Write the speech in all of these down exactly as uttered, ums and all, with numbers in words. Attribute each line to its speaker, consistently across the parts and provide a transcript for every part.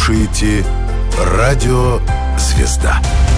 Speaker 1: слушаете Радио «Звезда».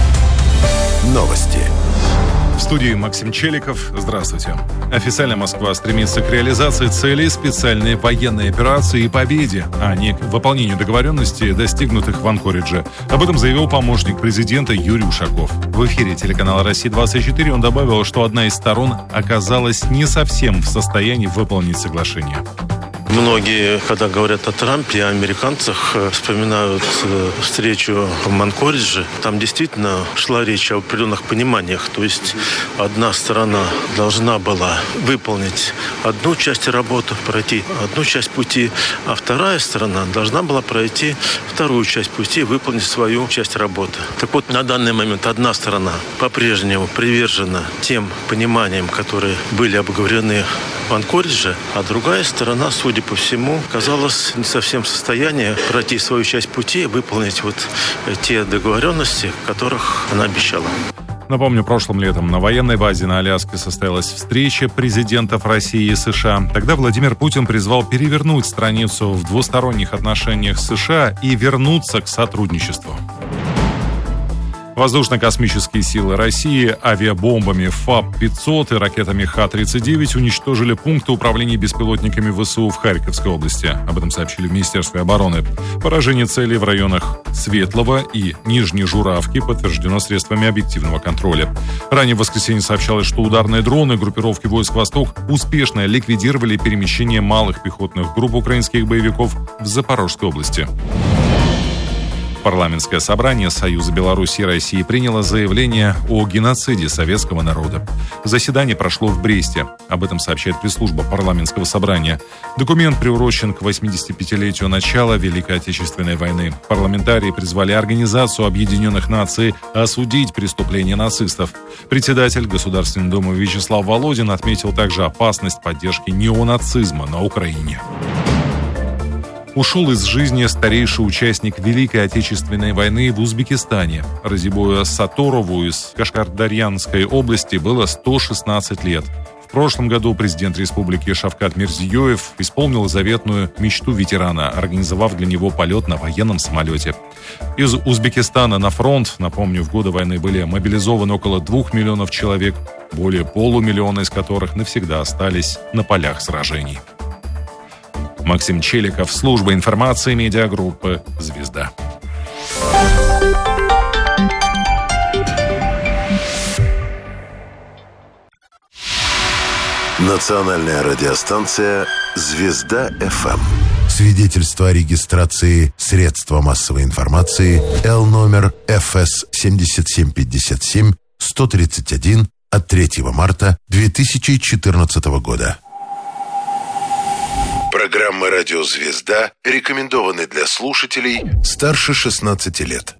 Speaker 1: Новости.
Speaker 2: В студии Максим Челиков. Здравствуйте. Официально Москва стремится к реализации целей специальной военной операции и победе, а не к выполнению договоренностей, достигнутых в Анкоридже. Об этом заявил помощник президента Юрий Ушаков. В эфире телеканала «Россия двадцать четыре» он добавил, что одна из сторон оказалась не совсем в состоянии выполнить соглашение.
Speaker 3: Многие, когда говорят о Трампе и о американцах, вспоминают встречу в Анкоридже. Там действительно шла речь о определенных пониманиях. То есть одна сторона должна была выполнить одну часть работы, пройти одну часть пути, а вторая сторона должна была пройти вторую часть пути и выполнить свою часть работы. Так вот, на данный момент одна сторона по-прежнему привержена тем пониманиям, которые были обговорены в Анкоридже, а другая сторона, судя по всему, оказалась не совсем в состоянии пройти свою часть пути и выполнить вот те договоренности, которых она обещала.
Speaker 2: Напомню, прошлым летом на военной базе на Аляске состоялась встреча президентов России и США. Тогда Владимир Путин призвал перевернуть страницу в двусторонних отношениях с США и вернуться к сотрудничеству. Воздушно-космические силы России авиабомбами ФАБ пятьсот и ракетами Х тридцать девять уничтожили пункты управления беспилотниками ВСУ в Харьковской области. Об этом сообщили в Министерстве обороны. Поражение целей в районах Светлого и Нижней Журавки подтверждено средствами объективного контроля. Ранее в воскресенье сообщалось, что ударные дроны группировки войск «Восток» успешно ликвидировали перемещение малых пехотных групп украинских боевиков в Запорожской области. Парламентское собрание Союза Беларуси и России приняло заявление о геноциде советского народа. Заседание прошло в Бресте. Об этом сообщает пресс-служба парламентского собрания. Документ приурочен к восьмидесятипятилетию начала Великой Отечественной войны. Парламентарии призвали Организацию Объединенных Наций осудить преступления нацистов. Председатель Государственной Думы Вячеслав Володин отметил также опасность поддержки неонацизма на Украине. Ушел из жизни старейший участник Великой Отечественной войны в Узбекистане. Разибою Саторову из Кашкардарьянской области было сто шестнадцать лет. В прошлом году президент республики Шавкат Мирзиёев исполнил заветную мечту ветерана, организовав для него полет на военном самолете. Из Узбекистана на фронт, напомню, в годы войны были мобилизованы около двух миллионов человек, более полумиллиона из которых навсегда остались на полях сражений. Максим Челиков, служба информации медиагруппы «Звезда».
Speaker 1: Национальная радиостанция «Звезда-ФМ». Свидетельство о регистрации средства массовой информации Л номер Ф С семь семь пять семь сто тридцать один от третьего марта две тысячи четырнадцатого года. Программы «Радио Звезда» рекомендованы для слушателей старше шестнадцати лет.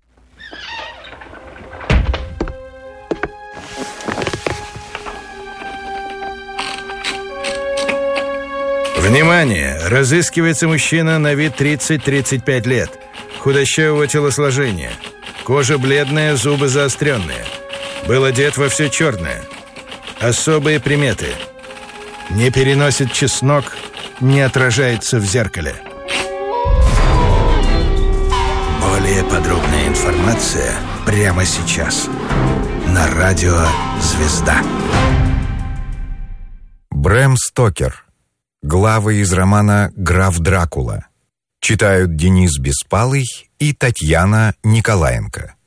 Speaker 4: Внимание! Разыскивается мужчина на вид тридцать-тридцать пять лет. Худощавого телосложения. Кожа бледная, зубы заостренные. Был одет во все черное. Особые приметы. Не переносит чеснок, не отражается в зеркале. Более подробная информация прямо сейчас на радио «Звезда».
Speaker 5: Брэм Стокер. Главы из романа «Граф Дракула». Читают Денис Беспалый и Татьяна Николаенко.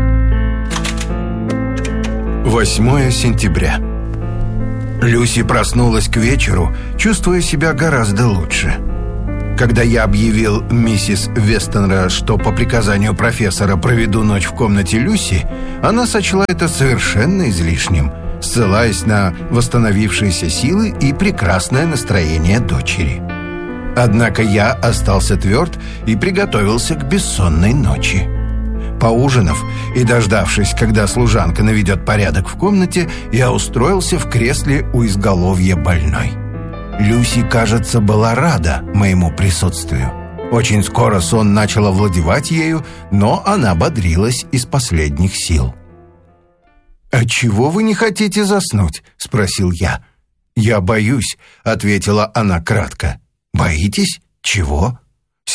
Speaker 6: восьмое сентября. Люси проснулась к вечеру, чувствуя себя гораздо лучше. Когда я объявил миссис Вестенра, что по приказанию профессора проведу ночь в комнате Люси, она сочла это совершенно излишним, ссылаясь на восстановившиеся силы и прекрасное настроение дочери. Однако я остался тверд и приготовился к бессонной ночи. Поужинав и дождавшись, когда служанка наведет порядок в комнате, я устроился в кресле у изголовья больной. Люси, кажется, была рада моему присутствию. Очень скоро сон начал овладевать ею, но она бодрилась из последних сил. «А чего вы не хотите заснуть?» — спросил я. «Я боюсь», — ответила она кратко. «Боитесь? Чего?»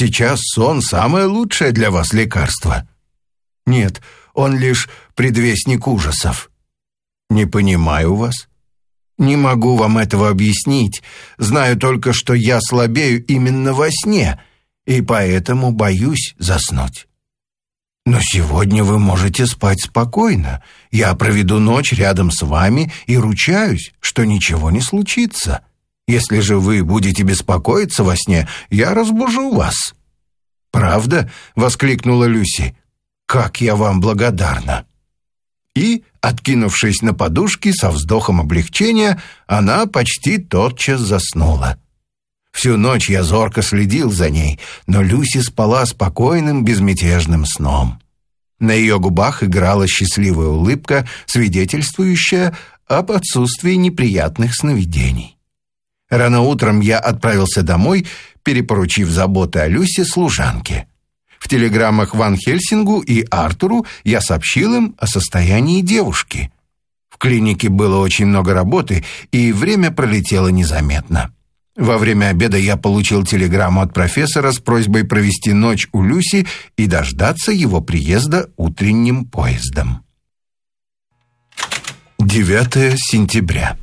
Speaker 6: Сейчас сон – самое лучшее для вас лекарство. Нет, он лишь предвестник ужасов. Не понимаю вас. Не могу вам этого объяснить. Знаю только, что я слабею именно во сне, и поэтому боюсь заснуть. Но сегодня вы можете спать спокойно. Я проведу ночь рядом с вами и ручаюсь, что ничего не случится. Если же вы будете беспокоиться во сне, я разбужу вас». «Правда?» — воскликнула Люси. «Как я вам благодарна!» И, откинувшись на подушки со вздохом облегчения, она почти тотчас заснула. Всю ночь я зорко следил за ней, но Люси спала спокойным, безмятежным сном. На ее губах играла счастливая улыбка, свидетельствующая об отсутствии неприятных сновидений. Рано утром я отправился домой, перепоручив заботы о Люсе служанке. В телеграммах Ван Хельсингу и Артуру я сообщил им о состоянии девушки. В клинике было очень много работы, и время пролетело незаметно. Во время обеда я получил телеграмму от профессора с просьбой провести ночь у Люси и дождаться его приезда утренним поездом. девятое сентября.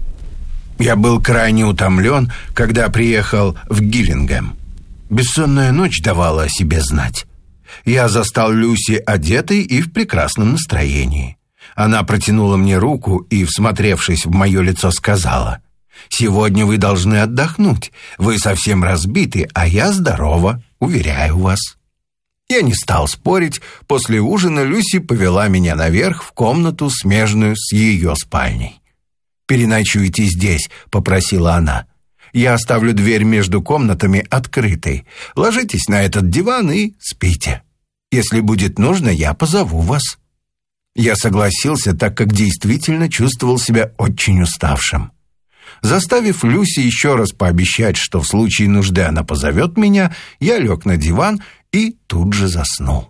Speaker 6: Я был крайне утомлен, когда приехал в Гиллингем. Бессонная ночь давала о себе знать. Я застал Люси одетой и в прекрасном настроении. Она протянула мне руку и, всмотревшись в мое лицо, сказала: «Сегодня вы должны отдохнуть. Вы совсем разбиты, а я здорова, уверяю вас». Я не стал спорить. После ужина Люси повела меня наверх в комнату, смежную с ее спальней. «Переночуйте здесь», — попросила она. «Я оставлю дверь между комнатами открытой. Ложитесь на этот диван и спите. Если будет нужно, я позову вас». Я согласился, так как действительно чувствовал себя очень уставшим. Заставив Люси еще раз пообещать, что в случае нужды она позовет меня, я лег на диван и тут же заснул.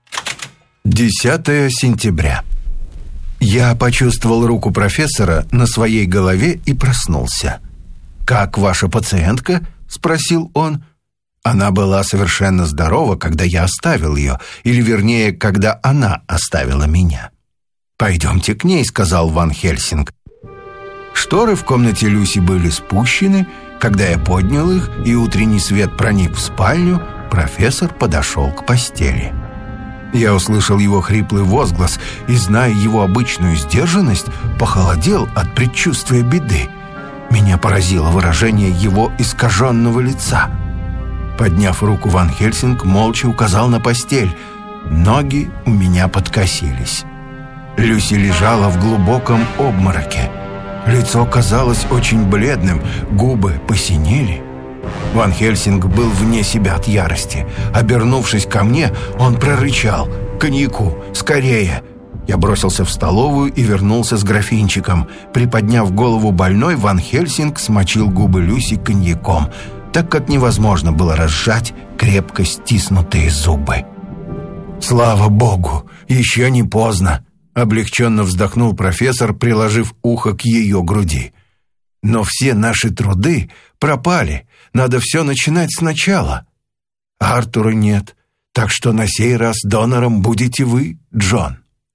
Speaker 6: десятое сентября. Я почувствовал руку профессора на своей голове и проснулся. «Как ваша пациентка?» — спросил он. Она была совершенно здорова, когда я оставил ее, или, вернее, когда она оставила меня. «Пойдемте к ней», — сказал Ван Хельсинг. Шторы в комнате Люси были спущены. Когда я поднял их, и утренний свет проник в спальню, профессор подошел к постели. Я услышал его хриплый возглас и, зная его обычную сдержанность, похолодел от предчувствия беды. Меня поразило выражение его искаженного лица. Подняв руку, Ван Хельсинг молча указал на постель. Ноги у меня подкосились. Люси лежала в глубоком обмороке. Лицо казалось очень бледным, губы посинели. Ван Хельсинг был вне себя от ярости. Обернувшись ко мне, он прорычал: «Коньяку! Скорее!» Я бросился в столовую и вернулся с графинчиком. Приподняв голову больной, Ван Хельсинг смочил губы Люси коньяком, так как невозможно было разжать крепко стиснутые зубы. «Слава Богу! Еще не поздно!» — облегченно вздохнул профессор, приложив ухо к ее груди. «Но все наши труды пропали. Надо все начинать сначала. Артура нет, так что на сей раз донором будете вы, Джон».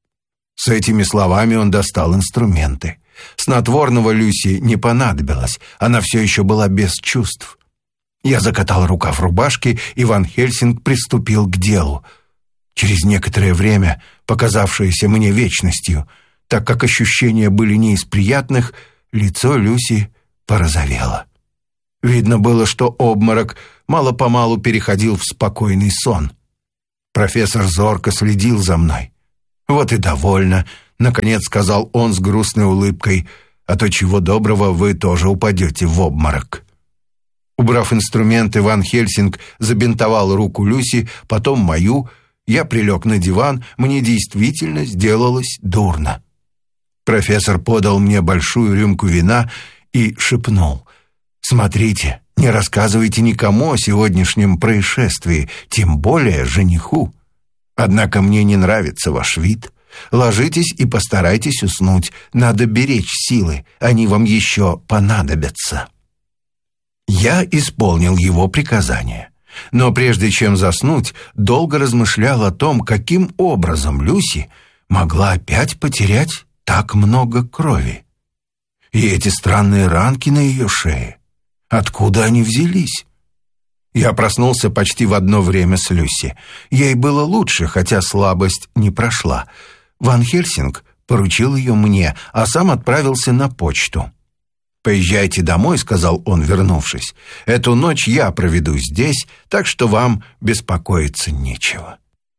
Speaker 6: С этими словами он достал инструменты. Снотворного Люси не понадобилось, она все еще была без чувств. Я закатал рукав рубашки, и Ван Хельсинг приступил к делу. Через некоторое время, показавшееся мне вечностью, так как ощущения были не из приятных, лицо Люси порозовело. Видно было, что обморок мало-помалу переходил в спокойный сон. Профессор зорко следил за мной. «Вот и довольно», — наконец сказал он с грустной улыбкой, «а то чего доброго вы тоже упадете в обморок». Убрав инструменты, Ван Хельсинг забинтовал руку Люси, потом мою. Я прилег на диван, мне действительно сделалось дурно. Профессор подал мне большую рюмку вина и шепнул: «Смотрите, не рассказывайте никому о сегодняшнем происшествии, тем более жениху. Однако мне не нравится ваш вид. Ложитесь и постарайтесь уснуть. Надо беречь силы, они вам еще понадобятся». Я исполнил его приказание. Но прежде чем заснуть, долго размышлял о том, каким образом Люси могла опять потерять так много крови. И эти странные ранки на ее шее, откуда они взялись? Я проснулся почти в одно время с Люси. Ей было лучше, хотя слабость не прошла. Ван Хельсинг поручил ее мне, а сам отправился на почту. «Поезжайте домой», — сказал он, вернувшись. «Эту ночь я проведу здесь, так что вам беспокоиться нечего».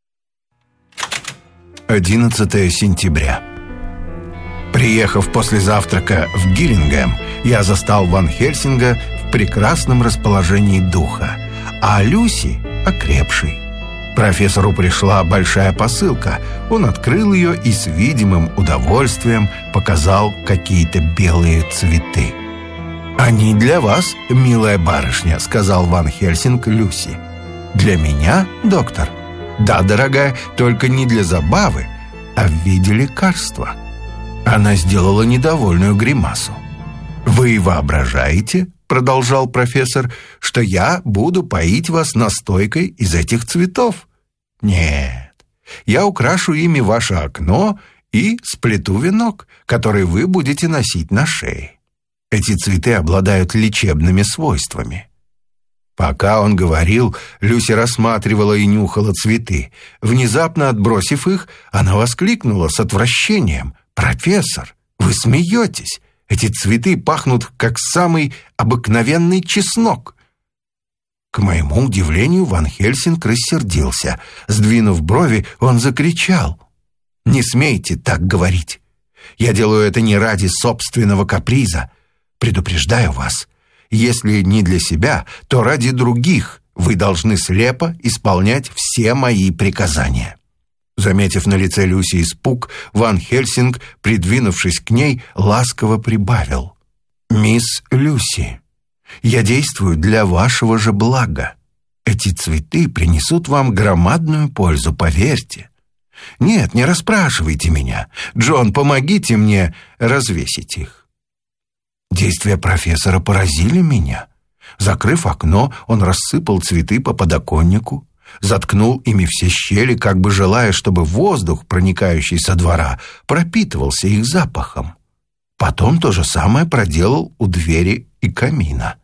Speaker 6: одиннадцатое сентября. Приехав после завтрака в Гиллингем, я застал Ван Хельсинга в прекрасном расположении духа, а Люси — окрепшей. Профессору пришла большая посылка. Он открыл ее и с видимым удовольствием показал какие-то белые цветы. «Они для вас, милая барышня», — сказал Ван Хельсинг Люси. «Для меня, доктор?» «Да, дорогая, только не для забавы, а в виде лекарства». Она сделала недовольную гримасу. «Вы воображаете, — продолжал профессор, — что я буду поить вас настойкой из этих цветов? Нет, я украшу ими ваше окно и сплету венок, который вы будете носить на шее. Эти цветы обладают лечебными свойствами». Пока он говорил, Люси рассматривала и нюхала цветы. Внезапно отбросив их, она воскликнула с отвращением: «Профессор, вы смеетесь! Эти цветы пахнут, как самый обыкновенный чеснок». К моему удивлению, Ван Хельсинг рассердился. Сдвинув брови, он закричал: «Не смейте так говорить! Я делаю это не ради собственного каприза. Предупреждаю вас, если не для себя, то ради других вы должны слепо исполнять все мои приказания». Заметив на лице Люси испуг, Ван Хельсинг, придвинувшись к ней, ласково прибавил: «Мисс Люси, я действую для вашего же блага. Эти цветы принесут вам громадную пользу, поверьте. Нет, не расспрашивайте меня. Джон, помогите мне развесить их». Действия профессора поразили меня. Закрыв окно, он рассыпал цветы по подоконнику, заткнул ими все щели, как бы желая, чтобы воздух, проникающий со двора, пропитывался их запахом. Потом то же самое проделал у двери и камина.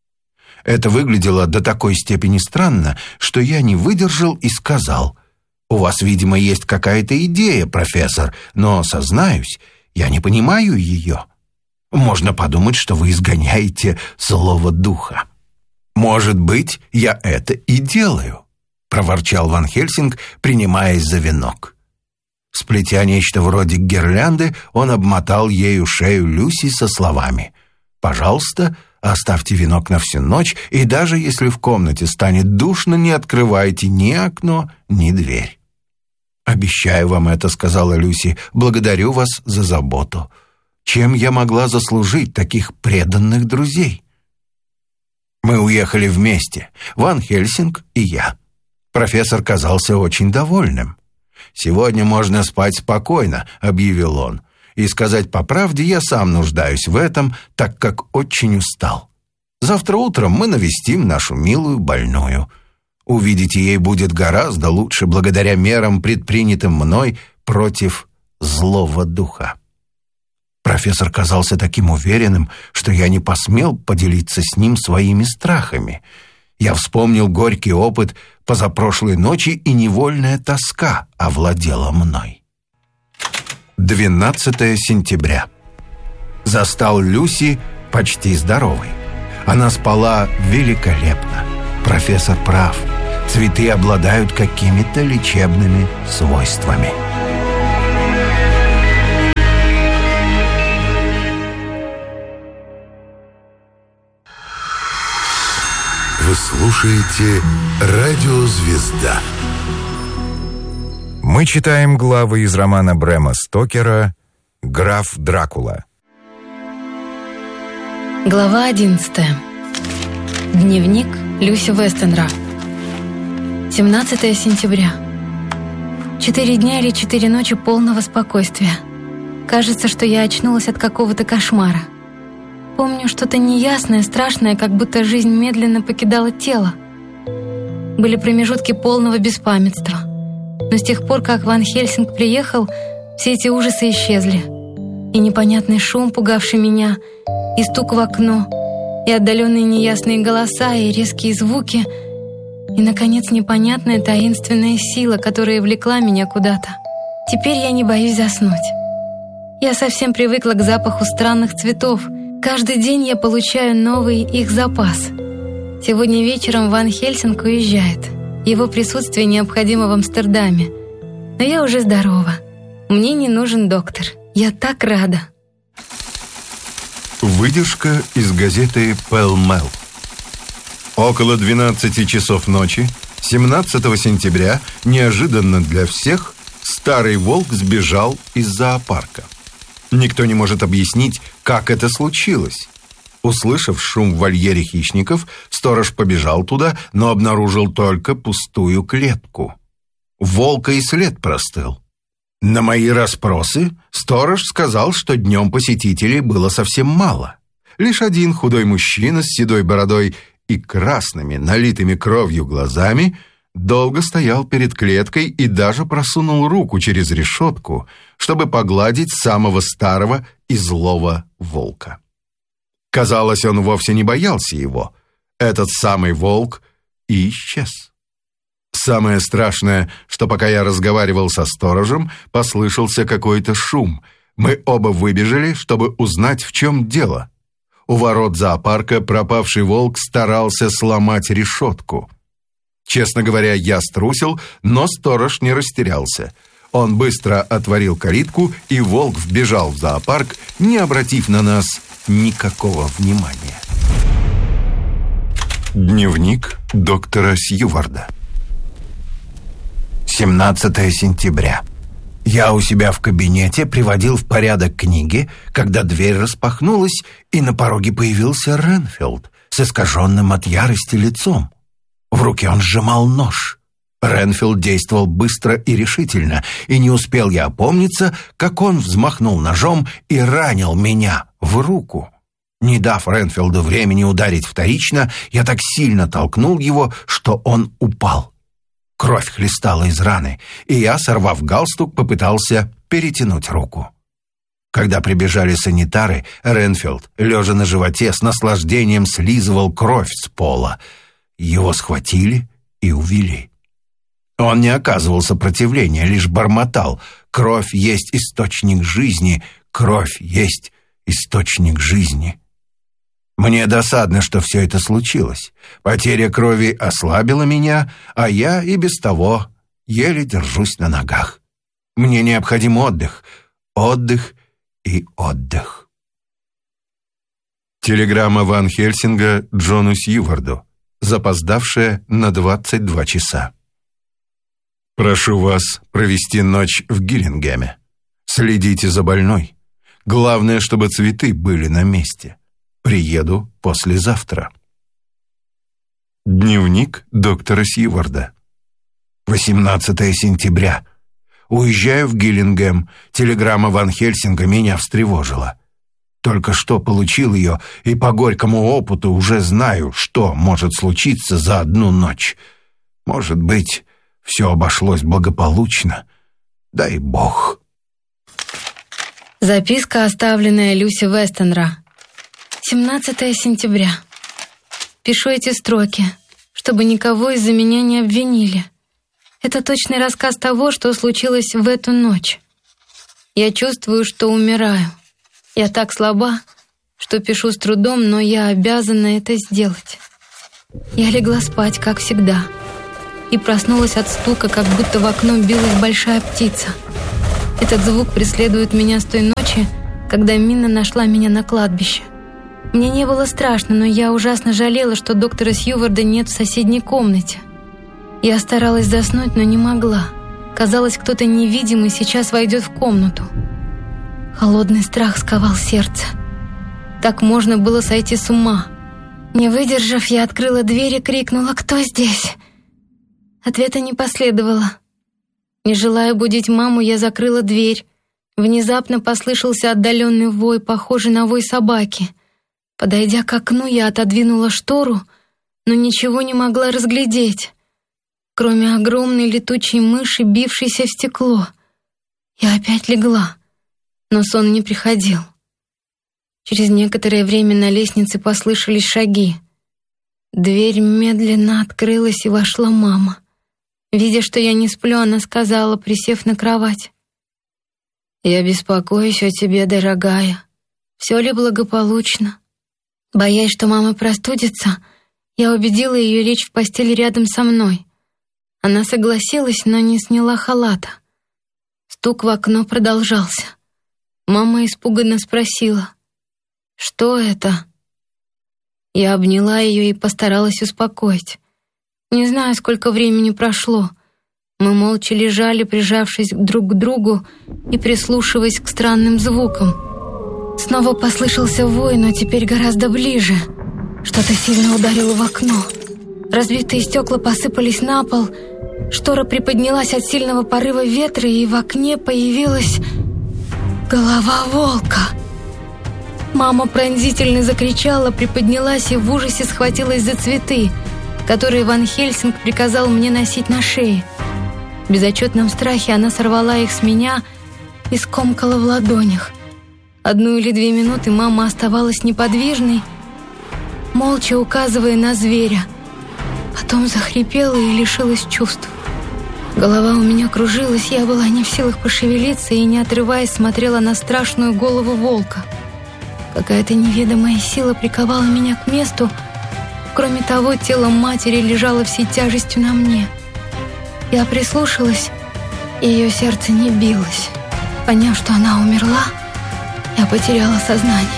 Speaker 6: Это выглядело до такой степени странно, что я не выдержал и сказал: «У вас, видимо, есть какая-то идея, профессор, но, сознаюсь, я не понимаю ее. Можно подумать, что вы изгоняете злого духа». «Может быть, я это и делаю», — проворчал Ван Хельсинг, принимаясь за венок. Сплетя нечто вроде гирлянды, он обмотал ею шею Люси со словами: «Пожалуйста, оставьте венок на всю ночь, и даже если в комнате станет душно, не открывайте ни окно, ни дверь». «Обещаю вам это», — сказала Люси. «Благодарю вас за заботу. Чем я могла заслужить таких преданных друзей?» Мы уехали вместе, Ван Хельсинг и я. Профессор казался очень довольным. «Сегодня можно спать спокойно», — объявил он. «И сказать по правде, я сам нуждаюсь в этом, так как очень устал. Завтра утром мы навестим нашу милую больную. Увидите, ей будет гораздо лучше благодаря мерам, предпринятым мной против злого духа». Профессор казался таким уверенным, что я не посмел поделиться с ним своими страхами. Я вспомнил горький опыт позапрошлой ночи, и невольная тоска овладела мной. двенадцатое сентября. Застал Люси почти здоровой. Она спала великолепно. Профессор прав. Цветы обладают какими-то лечебными свойствами.
Speaker 1: Вы слушаете «Радио Звезда».
Speaker 5: Мы читаем главы из романа Брэма Стокера «Граф Дракула».
Speaker 7: Глава одиннадцатая. Дневник Люси Вестенра. семнадцатое сентября. Четыре дня или четыре ночи полного спокойствия. Кажется, что я очнулась от какого-то кошмара. Помню что-то неясное, страшное, как будто жизнь медленно покидала тело. Были промежутки полного беспамятства. Но с тех пор, как Ван Хельсинг приехал, все эти ужасы исчезли. И непонятный шум, пугавший меня, и стук в окно, и отдаленные неясные голоса, и резкие звуки, и, наконец, непонятная таинственная сила, которая влекла меня куда-то. Теперь я не боюсь заснуть. Я совсем привыкла к запаху странных цветов. Каждый день я получаю новый их запас. Сегодня вечером Ван Хельсинг уезжает. Его присутствие необходимо в Амстердаме. Но я уже здорова. Мне не нужен доктор. Я так рада.
Speaker 6: Выдержка из газеты «Пэл Мэл». Около двенадцати часов ночи, семнадцатого сентября, неожиданно для всех, старый волк сбежал из зоопарка. Никто не может объяснить, как это случилось. Услышав шум в вольере хищников, сторож побежал туда, но обнаружил только пустую клетку. Волка и след простыл. На мои расспросы сторож сказал, что днем посетителей было совсем мало. Лишь один худой мужчина с седой бородой и красными, налитыми кровью глазами долго стоял перед клеткой и даже просунул руку через решетку, чтобы погладить самого старого и злого волка. Казалось, он вовсе не боялся его. Этот самый волк и исчез. Самое страшное, что пока я разговаривал со сторожем, послышался какой-то шум. Мы оба выбежали, чтобы узнать, в чем дело. У ворот зоопарка пропавший волк старался сломать решетку. Честно говоря, я струсил, но сторож не растерялся. Он быстро отворил калитку, и волк вбежал в зоопарк, не обратив на нас никакого внимания. Дневник доктора Сьюварда. семнадцатого сентября. Я у себя в кабинете приводил в порядок книги, когда дверь распахнулась, и на пороге появился Ренфилд с искаженным от ярости лицом. В руке он сжимал нож. Ренфилд действовал быстро и решительно, и не успел я опомниться, как он взмахнул ножом и ранил меня в руку. Не дав Ренфилду времени ударить вторично, я так сильно толкнул его, что он упал. Кровь хлестала из раны, и я, сорвав галстук, попытался перетянуть руку. Когда прибежали санитары, Ренфилд, лежа на животе, с наслаждением слизывал кровь с пола. Его схватили и увели. Он не оказывал сопротивления, лишь бормотал: «Кровь есть источник жизни, кровь есть источник жизни». Мне досадно, что все это случилось. Потеря крови ослабила меня, а я и без того еле держусь на ногах. Мне необходим отдых, отдых и отдых. Телеграмма Ван Хельсинга Джону Сьюварду, запоздавшая на двадцать два часа. Прошу вас провести ночь в Гиллингеме. Следите за больной. Главное, чтобы цветы были на месте. Приеду послезавтра. Дневник доктора Сьюварда. восемнадцатого сентября. Уезжаю в Гиллингем. Телеграмма Ван Хельсинга меня встревожила. Только что получил ее, и по горькому опыту уже знаю, что может случиться за одну ночь. Может быть, все обошлось благополучно. Дай Бог.
Speaker 7: Записка, оставленная Люси Вестенра. семнадцатого сентября. Пишу эти строки, чтобы никого из-за меня не обвинили. Это точный рассказ того, что случилось в эту ночь. Я чувствую, что умираю. Я так слаба, что пишу с трудом, но я обязана это сделать. Я легла спать, как всегда, и проснулась от стука, как будто в окно билась большая птица. Этот звук преследует меня с той ночи, когда Минна нашла меня на кладбище. Мне не было страшно, но я ужасно жалела, что доктора Сьюварда нет в соседней комнате. Я старалась заснуть, но не могла. Казалось, кто-то невидимый сейчас войдет в комнату. Холодный страх сковал сердце. Так можно было сойти с ума. Не выдержав, я открыла дверь и крикнула: «Кто здесь?». Ответа не последовало. Не желая будить маму, я закрыла дверь. Внезапно послышался отдаленный вой, похожий на вой собаки. Подойдя к окну, я отодвинула штору, но ничего не могла разглядеть. кроме огромной летучей мыши, бившейся в стекло. Я опять легла, но сон не приходил. Через некоторое время на лестнице послышались шаги. Дверь медленно открылась, и вошла мама. Видя, что я не сплю, она сказала, присев на кровать: «Я беспокоюсь о тебе, дорогая. Все ли благополучно?» Боясь, что мама простудится, я убедила ее лечь в постели рядом со мной. Она согласилась, но не сняла халата. Стук в окно продолжался. Мама испуганно спросила: «Что это?» Я обняла ее и постаралась успокоить. Не знаю, сколько времени прошло. Мы молча лежали, прижавшись друг к другу и прислушиваясь к странным звукам. Снова послышался вой, но теперь гораздо ближе. Что-то сильно ударило в окно. Разбитые стекла посыпались на пол. Штора приподнялась от сильного порыва ветра, и в окне появилась голова волка. Мама пронзительно закричала, приподнялась и в ужасе схватилась за цветы, которые Ван Хельсинг приказал мне носить на шее. В безотчетном страхе она сорвала их с меня и скомкала в ладонях. Одну или две минуты мама оставалась неподвижной, молча указывая на зверя. Потом захрипела и лишилась чувств. Голова у меня кружилась, я была не в силах пошевелиться и, не отрываясь, смотрела на страшную голову волка. Какая-то неведомая сила приковала меня к месту. Кроме того, тело матери лежало всей тяжестью на мне. Я прислушалась, и ее сердце не билось. Поняв, что она умерла, я потеряла сознание.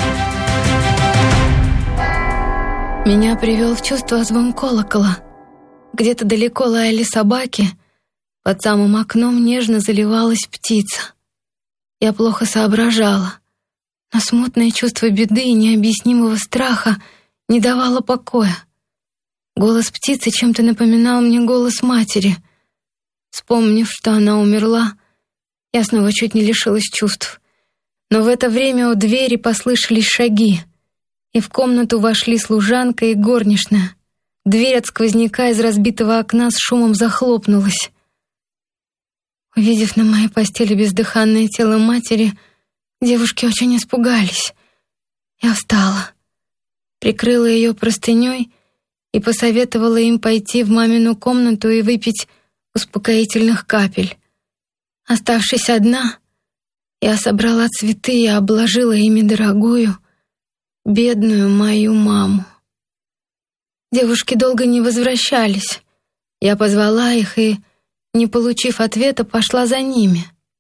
Speaker 7: Меня привел в чувство звон колокола. Где-то далеко лаяли собаки. Под самым окном нежно заливалась птица. Я плохо соображала, но смутное чувство беды и необъяснимого страха не давало покоя. Голос птицы чем-то напоминал мне голос матери. Вспомнив, что она умерла, я снова чуть не лишилась чувств. Но в это время у двери послышались шаги, и в комнату вошли служанка и горничная. Дверь от сквозняка из разбитого окна с шумом захлопнулась. Увидев на моей постели бездыханное тело матери, девушки очень испугались. Я встала, прикрыла ее простыней и посоветовала им пойти в мамину комнату и выпить успокоительных капель. Оставшись одна, я собрала цветы и обложила ими дорогую, бедную мою маму. Девушки долго не возвращались. Я позвала их и, не получив ответа, пошла за ними.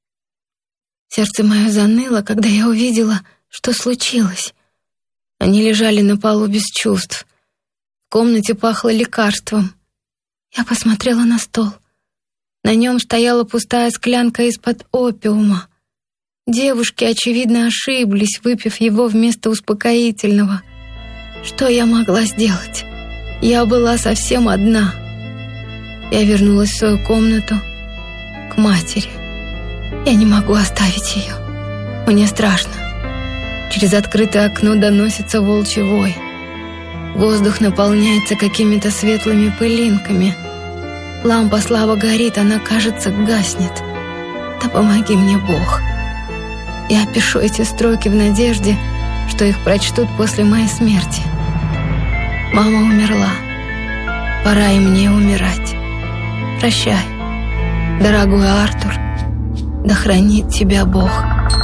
Speaker 7: Сердце мое заныло, когда я увидела, что случилось. Они лежали на полу без чувств. В комнате пахло лекарством. Я посмотрела на стол. На нем стояла пустая склянка из-под опиума. Девушки, очевидно, ошиблись, выпив его вместо успокоительного. Что я могла сделать? Я была совсем одна. Я вернулась в свою комнату к матери. Я не могу оставить ее. Мне страшно. Через открытое окно доносится волчий вой. Воздух наполняется какими-то светлыми пылинками. Лампа слабо горит, она, кажется, гаснет. Да помоги мне, Бог. Я пишу эти строки в надежде, что их прочтут после моей смерти. Мама умерла. Пора и мне умирать. Прощай, дорогой Артур. Да хранит тебя Бог.